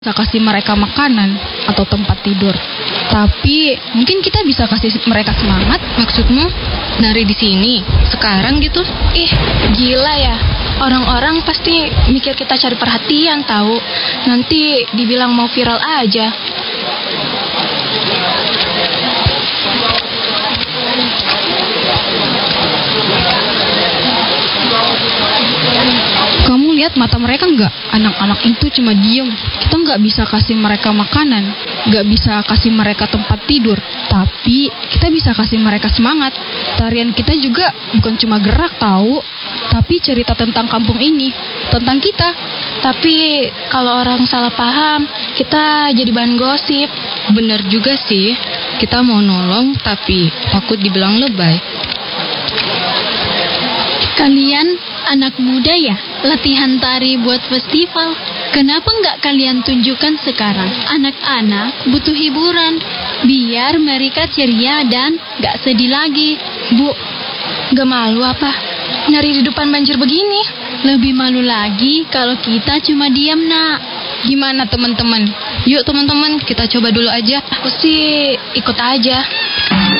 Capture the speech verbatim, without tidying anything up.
Bisa kasih mereka makanan atau tempat tidur. Tapi mungkin kita bisa kasih mereka semangat. Maksudmu nari di sini sekarang gitu? Ih, gila ya. Orang-orang pasti mikir kita cari perhatian tahu. Nanti dibilang mau viral aja. Kamu lihat mata mereka nggak? Anak-anak itu cuma diem. Kita nggak bisa kasih mereka makanan, nggak bisa kasih mereka tempat tidur. Tapi kita bisa kasih mereka semangat. Tarian kita juga bukan cuma gerak tahu, tapi cerita tentang kampung ini, tentang kita. Tapi kalau orang salah paham, kita jadi bahan gosip. Bener juga sih. Kita mau nolong tapi takut dibilang lebay. Kalian anak muda ya, latihan tari buat festival. Kenapa nggak kalian tunjukkan sekarang? Anak-anak butuh hiburan, biar mereka ceria dan nggak sedih lagi. Bu, gak malu apa? Nari di depan banjir begini. Lebih malu lagi kalau kita cuma diam, nak. Gimana teman-teman? Yuk teman-teman, kita coba dulu aja. Aku sih ikut aja.